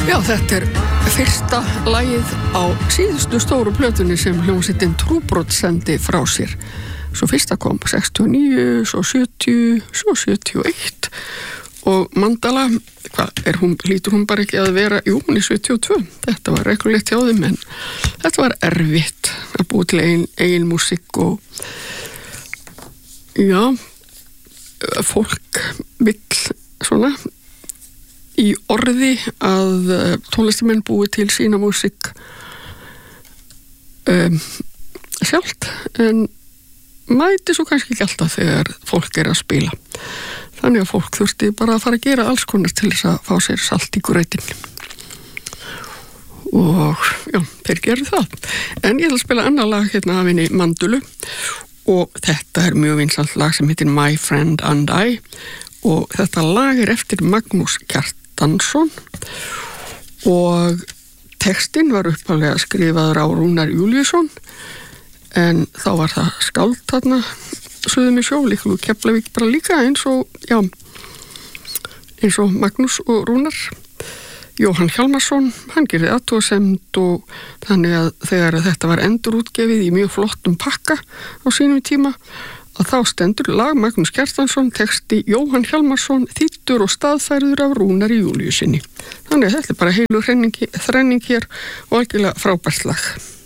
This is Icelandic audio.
Já, þetta fyrsta lagið á síðustu stóru plötunni sem hljómsveitin Trúbrot sendi frá sér. Svo fyrsta kom 69, svo 70, svo 71 og Mandala, lítur hún bara ekki að vera, jú, hún 72. Þetta var reglulegt hjá þeim, en þetta var erfitt að búa til eigin músík og já, fólk vill svona í orði að tónlistamenn búi til sína músík sjálft, en mæti svo kannski ekki alltaf þegar fólk að spila. Þannig að fólk þurfti bara að fara að gera alls konar til þess að fá sér salt í grautin. Og já, þeir gerðu það. En ég ætla að spila annað lag hérna af henni Mandulu og þetta mjög vinsælt lag sem heitir My Friend and I og þetta lag eftir Magnús Kjartansson og textinn var upphaflega skrifaður á Rúnar Júlíusson, en þá var það skáld þarna suðum í sjó, líka Keflavík bara líka eins og Magnús og Rúnar. Jóhann Hjálmarsson, hann gerði athugasemd og þannig að þegar þetta var endurútgefið í mjög flottum pakka á sínum tíma, að þá stendur lag Magnús Kjartansson, texti Jóhann Hjálmarsson, þýddur og staðfærður af Rúnari Júlíusinni. Þannig að þetta bara heilu þrenning hér og algjörlega frábært lag.